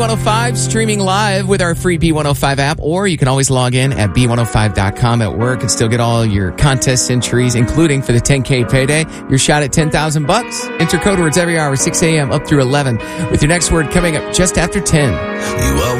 B105 streaming live with our free B105 app, or you can always log in at B105.com at work and still get all your contest entries, including for the 10K payday, your shot at $10,000. Enter code words every hour, 6 a.m. up through 11, with your next word coming up just after 10. You are